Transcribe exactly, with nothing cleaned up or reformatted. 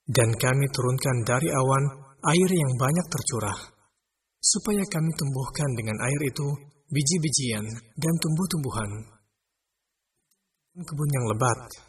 Dan kami turunkan dari awan air yang banyak tercurah, supaya kami tumbuhkan dengan air itu biji-bijian dan tumbuh-tumbuhan, kebun yang lebat,